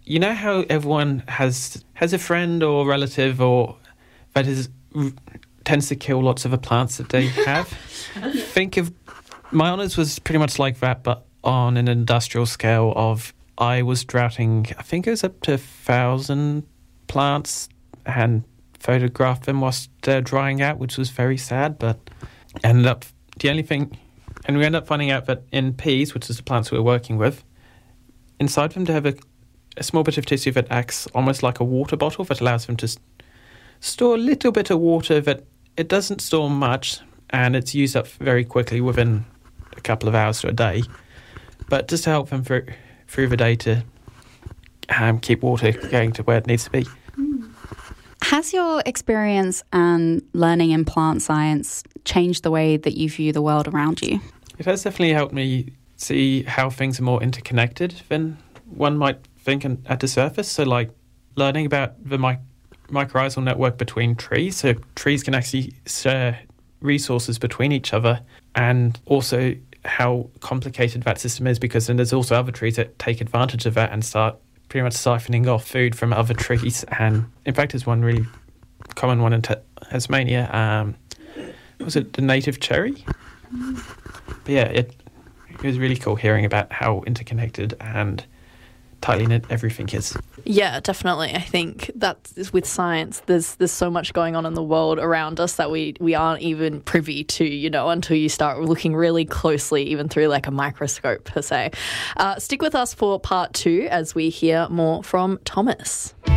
you know how everyone has a friend or relative or that tends to kill lots of the plants that they have? Think of my honours was pretty much like that, but on an industrial scale of I was droughting, I think it was up to 1,000 plants and photographed them whilst they're drying out, which was very sad, but we ended up finding out that in peas, which is the plants we were working with, inside them they have a small bit of tissue that acts almost like a water bottle that allows them to store a little bit of water that it doesn't store much, and it's used up very quickly within a couple of hours to a day, but just to help them through the day to keep water going to where it needs to be. Has your experience and learning in plant science changed the way that you view the world around you? It has definitely helped me see how things are more interconnected than one might think at the surface. So like learning about the mycorrhizal network between trees, so trees can actually share resources between each other, and also how complicated that system is, because then there's also other trees that take advantage of that and start pretty much siphoning off food from other trees. And in fact, there's one really common one in Tasmania. Was it the native cherry? But yeah, it was really cool hearing about how interconnected and tightly knit everything is. Yeah, definitely. I think that with science, there's so much going on in the world around us that we aren't even privy to, until you start looking really closely, even through like a microscope per se. Stick with us for part 2 as we hear more from Thomas.